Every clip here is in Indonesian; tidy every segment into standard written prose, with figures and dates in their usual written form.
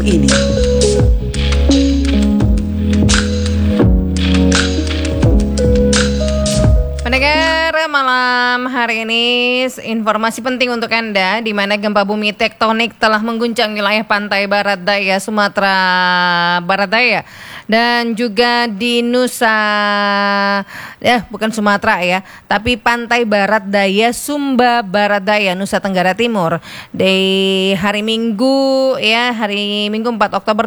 ini. Pendengar, malam hari ini informasi penting untuk Anda, di mana gempa bumi tektonik telah mengguncang wilayah pantai barat daya Sumatera Barat Daya dan juga di Nusa, bukan Sumatera ya, tapi pantai barat daya Sumba Barat Daya, Nusa Tenggara Timur. Di hari Minggu 4 Oktober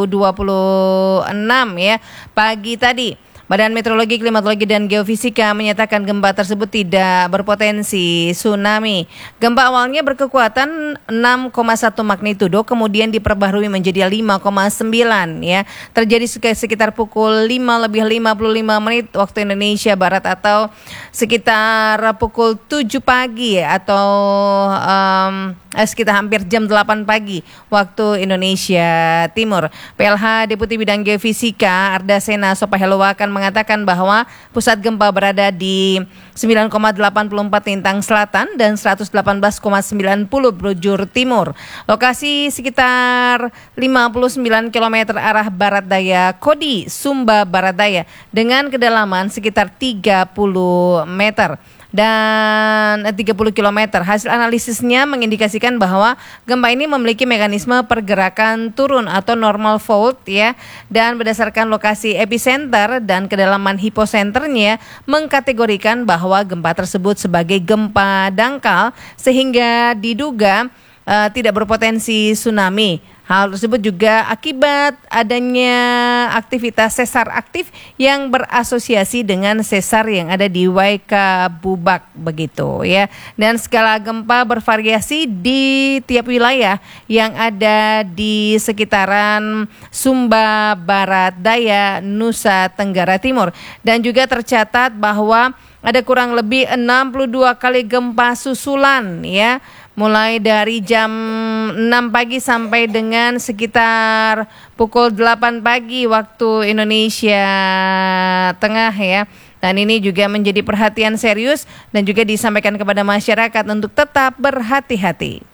2026 ya, pagi tadi Badan Meteorologi, Klimatologi, dan Geofisika menyatakan gempa tersebut tidak berpotensi tsunami. Gempa awalnya berkekuatan 6,1 magnitudo, kemudian diperbaharui menjadi 5,9 ya. Terjadi sekitar pukul 5:55 waktu Indonesia Barat atau sekitar pukul 7 pagi atau sekitar hampir jam 8 pagi waktu Indonesia Timur. PLH Deputi Bidang Geofisika Ardasena Sopahelo akan mengatakan bahwa pusat gempa berada di 9,84 lintang selatan dan 118,90 bujur timur. Lokasi sekitar 59 km arah barat daya Kodi, Sumba Barat Daya dengan kedalaman sekitar 30 meter. Dan 30 km. Hasil analisisnya mengindikasikan bahwa gempa ini memiliki mekanisme pergerakan turun atau normal fault ya, dan berdasarkan lokasi epicenter dan kedalaman hiposenternya mengkategorikan bahwa gempa tersebut sebagai gempa dangkal sehingga diduga tidak berpotensi tsunami. Hal tersebut juga akibat adanya aktivitas sesar aktif yang berasosiasi dengan sesar yang ada di Waikabubak begitu ya. Dan skala gempa bervariasi di tiap wilayah yang ada di sekitaran Sumba Barat Daya, Nusa Tenggara Timur. Dan juga tercatat bahwa ada kurang lebih 62 kali gempa susulan ya, mulai dari jam 6 pagi sampai dengan sekitar pukul 8 pagi waktu Indonesia Tengah ya. Dan ini juga menjadi perhatian serius dan juga disampaikan kepada masyarakat untuk tetap berhati-hati.